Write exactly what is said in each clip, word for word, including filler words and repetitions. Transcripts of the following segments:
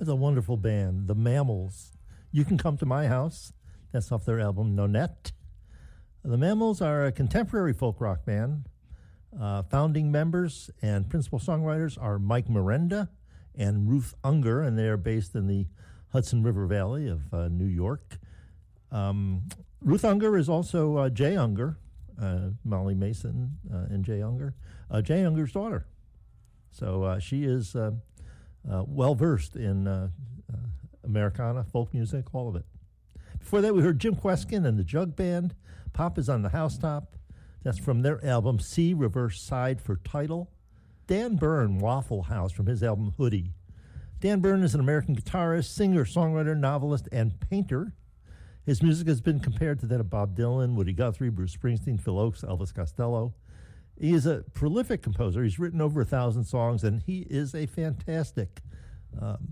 That's a wonderful band, the Mammals. You Can Come to My House. That's off their album Nonette. The Mammals are a contemporary folk rock band. Uh, founding members and principal songwriters are Mike Miranda and Ruth Unger, and they are based in the Hudson River Valley of uh, New York. Um, Ruth Unger is also uh, Jay Unger, uh, Molly Mason uh, and Jay Unger, uh, Jay Unger's daughter. So uh, she is uh, uh, well-versed in uh, uh, Americana, folk music, all of it. Before that, we heard Jim Kweskin and the Jug Band. Pop is on the Housetop. That's from their album C Reverse Side for Title. Dan Byrne, Waffle House, from his album Hoodie. Dan Byrne is an American guitarist, singer, songwriter, novelist, and painter. His music has been compared to that of Bob Dylan, Woody Guthrie, Bruce Springsteen, Phil Ochs, Elvis Costello. He is a prolific composer. He's written over a thousand songs, and he is a fantastic um,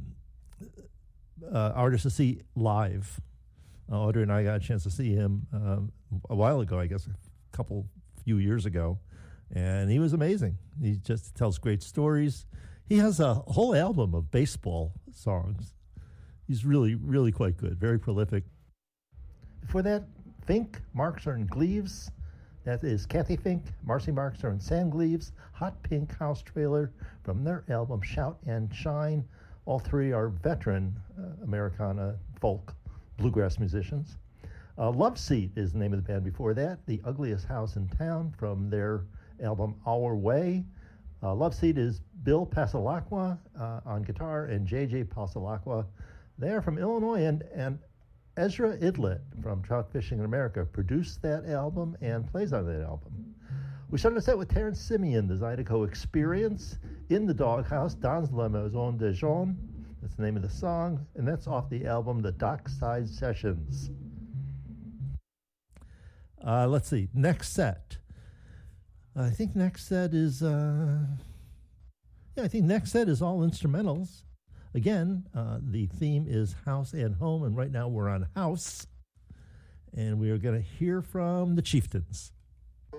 uh, artist to see live. Uh, Audrey and I got a chance to see him um, a while ago, I guess, a couple, few years ago, and he was amazing. He just tells great stories. He has a whole album of baseball songs. He's really, really quite good, very prolific. Before that, Fink, Marks are in Gleaves. That is Kathy Fink, Marcy Marks are in Sam Gleaves, Hot Pink House Trailer from their album Shout and Shine. All three are veteran uh, Americana folk bluegrass musicians. Uh, Love Seat is the name of the band before that. The Ugliest House in Town from their album Our Way. Uh, Love Seat is Bill Pasalacqua uh, on guitar and J J Pasalacqua. They are from Illinois, and, and Ezra Idlet from Trout Fishing in America produced that album and plays on that album. We started the set with Terrence Simeon, the Zydeco Experience, In the Doghouse, Dans la Maison de Jean. That's the name of the song, and that's off the album The Dockside Sessions. Uh, let's see, next set. I think next set is, uh, yeah, I think next set is all instrumentals. Again, uh, the theme is house and home, and right now we're on house, and we are going to hear from the Chieftains.